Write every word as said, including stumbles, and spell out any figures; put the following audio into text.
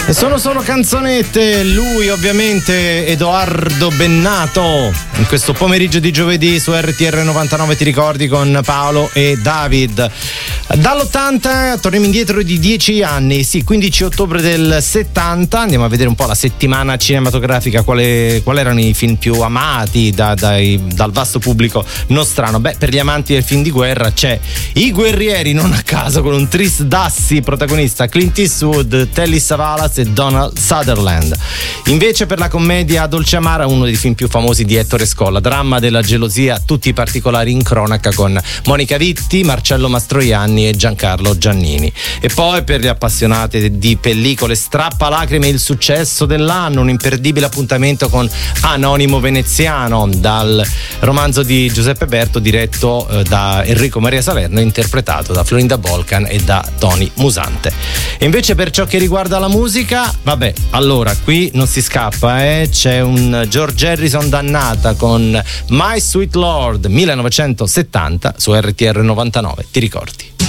E sono solo canzonette, lui ovviamente Edoardo Bennato, in questo pomeriggio di giovedì su R T R novantanove, ti ricordi, con Paolo e David. Dall'ottanta torniamo indietro di dieci anni, sì, quindici ottobre del settanta, andiamo a vedere un po' la settimana cinematografica, quali qual erano i film più amati da, dai, dal vasto pubblico nostrano. Beh, per gli amanti del film di guerra c'è I Guerrieri, non a caso, con un tris d'assi protagonista Clint Eastwood, Telly Savalas e Donald Sutherland. Invece per la commedia dolce amara, uno dei film più famosi di Ettore Scola, dramma della gelosia, tutti i particolari in cronaca, con Monica Vitti, Marcello Mastroianni e Giancarlo Giannini. E poi per gli appassionati di pellicole strappalacrime, il successo dell'anno, un imperdibile appuntamento con Anonimo Veneziano, dal romanzo di Giuseppe Berto, diretto eh, da Enrico Maria Salerno, interpretato da Florinda Bolkan e da Tony Musante. E invece per ciò che riguarda la musica, vabbè, allora qui non si scappa, eh? C'è un George Harrison dannata con My Sweet Lord millenovecentosettanta su R T R novantanove, ti ricordi?